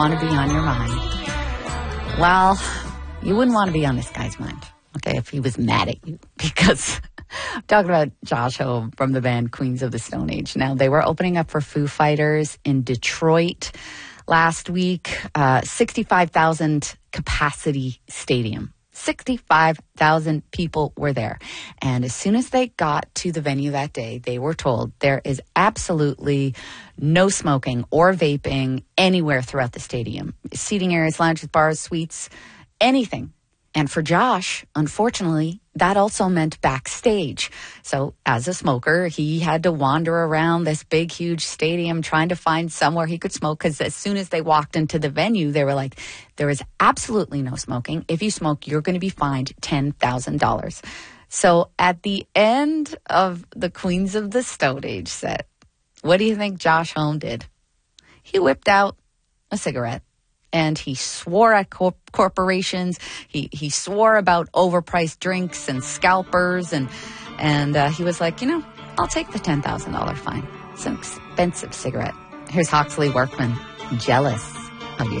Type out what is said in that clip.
want to be on your mind. Well, you wouldn't want to be on this guy's mind, okay, if he was mad at you, because I'm talking about Josh Homme from the band Queens of the Stone Age. Now, they were opening up for Foo Fighters in Detroit last week, 65,000 capacity stadium. 65,000 people were there. And as soon as they got to the venue that day, they were told there is absolutely no smoking or vaping anywhere throughout the stadium. Seating areas, lounges, bars, suites, anything. And for Josh, unfortunately, that also meant backstage. So as a smoker, he had to wander around this big, huge stadium trying to find somewhere he could smoke, because as soon as they walked into the venue, they were like, there is absolutely no smoking. If you smoke, you're going to be fined $10,000. So at the end of the Queens of the Stone Age set, what do you think Josh Homme did? He whipped out a cigarette. And he swore at corporations. He swore about overpriced drinks and scalpers. And he was like, I'll take the $10,000 fine. It's an expensive cigarette. Here's Hawksley Workman, jealous of your